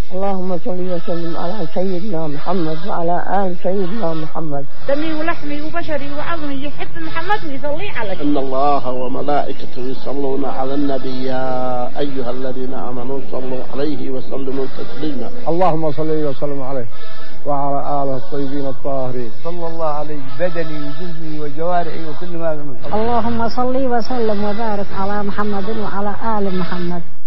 اللهم صل وسلم على سيدنا محمد وعلى آل سيدنا محمد. دمي ولحمي وبشري وعظمي يحب محمد ويصلي عليه. إن الله وملائكته يصلون على النبي يا أيها الذين آمنوا صلوا عليه وسلموا تسليما. اللهم صل وسلم عليه وعلى آله الطيبين الطاهرين. صلى الله عليه بدني وجسمي وجوارحي وكل ما. اللهم صل وسلم وبارك على محمد وعلى آل محمد.